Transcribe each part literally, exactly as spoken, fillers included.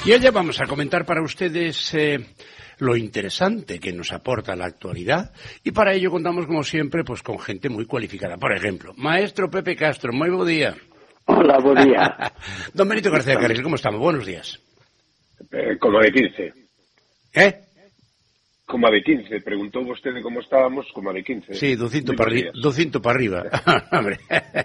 Y hoy vamos a comentar para ustedes eh, lo interesante que nos aporta la actualidad, y para ello contamos, como siempre, pues con gente muy cualificada. Por ejemplo, maestro Pepe Castro, muy buen día. Hola, buen día. Don Benito García Carril, ¿cómo estamos? Buenos días. Eh, como de quince. ¿Eh? Como de quince. Preguntó usted de cómo estábamos, como de quince. Sí, doscientos para arri pa arriba. Hombre.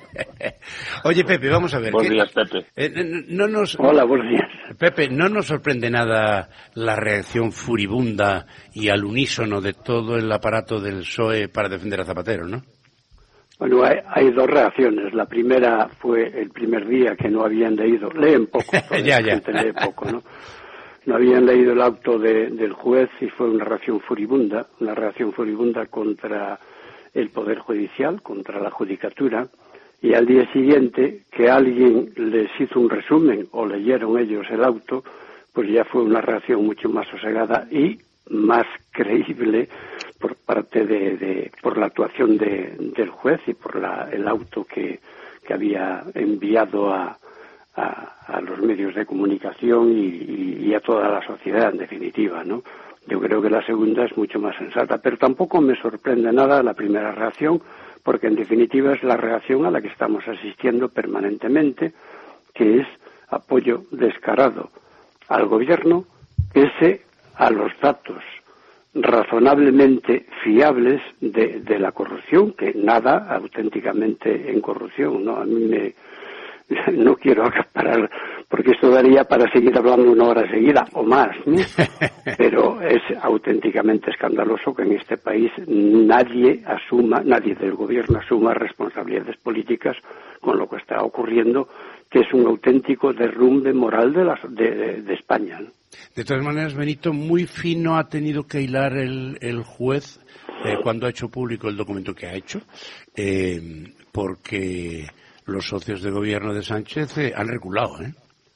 Oye, Pepe, vamos a ver. Buenos días, Pepe. Eh, no nos... Hola, buenos días. Pepe, no nos sorprende nada la reacción furibunda y al unísono de todo el aparato del P S O E para defender a Zapatero, ¿no? Bueno, hay, hay dos reacciones. La primera fue el primer día que no habían leído, leen poco, ya, ya. gente lee poco, ¿no? No habían leído el auto de, del juez y fue una reacción furibunda, una reacción furibunda contra el Poder Judicial, contra la Judicatura, y al día siguiente que alguien les hizo un resumen o leyeron ellos el auto, pues ya fue una reacción mucho más sosegada y más creíble por parte de, de por la actuación de, del juez y por la, el auto que, que había enviado a, a, a los medios de comunicación y, y, y a toda la sociedad, en definitiva, ¿no? Yo creo que la segunda es mucho más sensata, pero tampoco me sorprende nada la primera reacción, porque en definitiva es la reacción a la que estamos asistiendo permanentemente, que es apoyo descarado al gobierno, pese a los datos razonablemente fiables de, de la corrupción, que nada auténticamente en corrupción, ¿no? A mí me... no quiero acaparar, porque esto daría para seguir hablando una hora seguida o más, ¿no? Pero es auténticamente escandaloso que en este país nadie asuma, nadie del gobierno asuma responsabilidades políticas con lo que está ocurriendo, que es un auténtico derrumbe moral de, la, de, de, de España, ¿no? De todas maneras, Benito, muy fino ha tenido que hilar el, el juez eh, cuando ha hecho público el documento que ha hecho, eh, porque los socios de gobierno de Sánchez eh, han reculado, ¿eh?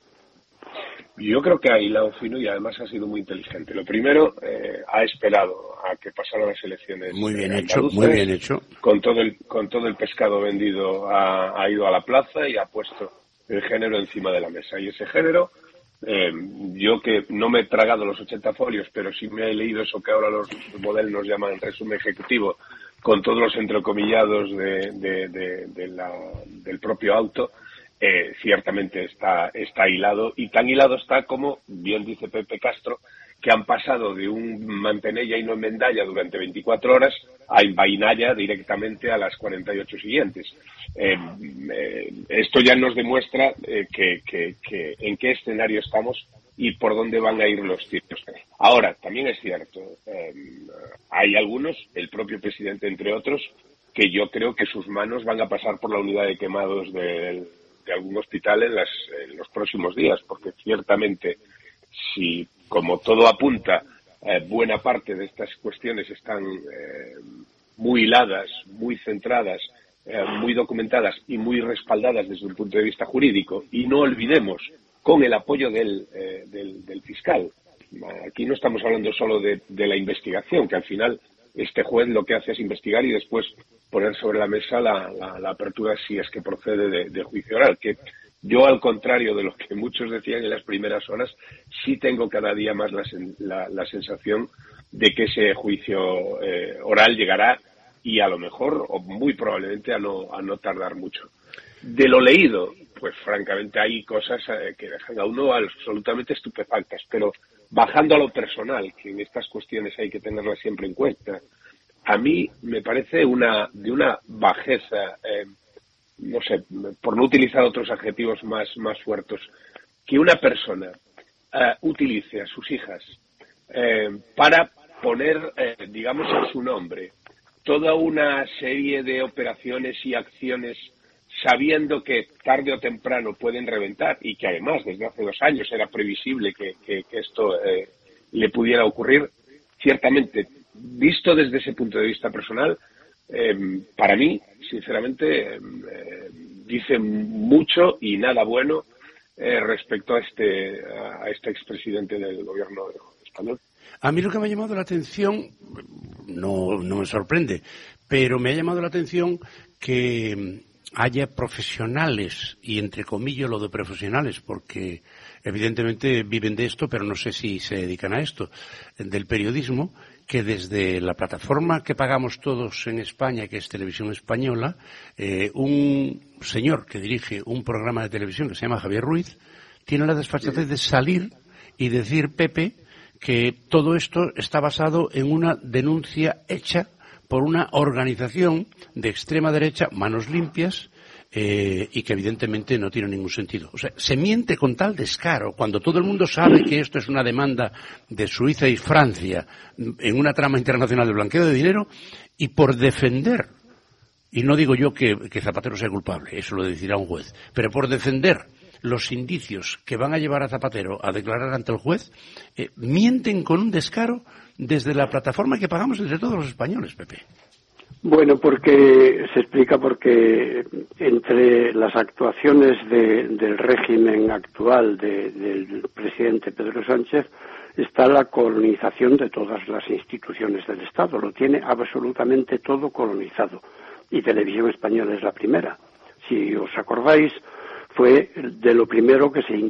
Yo creo que ha hilado fino y además ha sido muy inteligente. Lo primero, eh, ha esperado a que pasaran las elecciones. Muy bien hecho, muy bien hecho. Con todo el, con todo el pescado vendido ha, ha ido a la plaza y ha puesto el género encima de la mesa. Y ese género, eh, yo que no me he tragado los ochenta folios, pero sí me he leído eso que ahora los modernos llaman resumen ejecutivo, con todos los entrecomillados de, de, de, de la, del propio auto, eh, ciertamente está, está hilado, y tan hilado está como, bien dice Pepe Castro, que han pasado de un mantenella y no enmendalla durante veinticuatro horas a envainalla directamente a las cuarenta y ocho siguientes. Eh, eh, esto ya nos demuestra eh, que, que, que en qué escenario estamos y por dónde van a ir los tiros. Ahora, también es cierto, eh, hay algunos, el propio presidente entre otros, que yo creo que sus manos van a pasar por la unidad de quemados de, de algún hospital en, las, en los próximos días, porque ciertamente, si, como todo apunta, eh, buena parte de estas cuestiones están eh, muy hiladas, muy centradas, eh, muy documentadas y muy respaldadas desde un punto de vista jurídico, y no olvidemos, con el apoyo del, eh, del, del fiscal. Aquí no estamos hablando solo de, de la investigación, que al final este juez lo que hace es investigar y después poner sobre la mesa la, la, la apertura, si es que procede, de, de juicio oral, que yo, al contrario de lo que muchos decían en las primeras horas, sí tengo cada día más la, la, la sensación de que ese juicio eh, oral llegará, y a lo mejor, o muy probablemente, a no, a no tardar mucho. De lo leído, pues francamente hay cosas eh, que dejan a uno absolutamente estupefactas, pero bajando a lo personal, que en estas cuestiones hay que tenerlas siempre en cuenta, a mí me parece una de una bajeza, eh, no sé, por no utilizar otros adjetivos más, más fuertes, que una persona eh, utilice a sus hijas eh, para poner, eh, digamos, en su nombre toda una serie de operaciones y acciones, sabiendo que tarde o temprano pueden reventar, y que además desde hace dos años era previsible que, que, que esto eh, le pudiera ocurrir. Ciertamente, visto desde ese punto de vista personal, eh, para mí, sinceramente, eh, dice mucho y nada bueno eh, respecto a este, a este expresidente del gobierno español. A mí lo que me ha llamado la atención, no, no me sorprende, pero me ha llamado la atención que haya profesionales, y entre comillas lo de profesionales, porque evidentemente viven de esto, pero no sé si se dedican a esto, del periodismo, que desde la plataforma que pagamos todos en España, que es Televisión Española, eh, un señor que dirige un programa de televisión que se llama Javier Ruiz, tiene la desfachatez de salir y decir, Pepe, que todo esto está basado en una denuncia hecha por una organización de extrema derecha, Manos Limpias, eh, y que evidentemente no tiene ningún sentido. O sea, se miente con tal descaro, cuando todo el mundo sabe que esto es una demanda de Suiza y Francia en una trama internacional de blanqueo de dinero, y por defender, y no digo yo que, que Zapatero sea culpable, eso lo decidirá un juez, pero por defender los indicios que van a llevar a Zapatero a declarar ante el juez, eh, mienten con un descaro desde la plataforma que pagamos entre todos los españoles, Pepe. Bueno, porque se explica porque entre las actuaciones de, del régimen actual de, del presidente Pedro Sánchez está la colonización de todas las instituciones del Estado. Lo tiene absolutamente todo colonizado. Y Televisión Española es la primera. Si os acordáis, fue de lo primero que se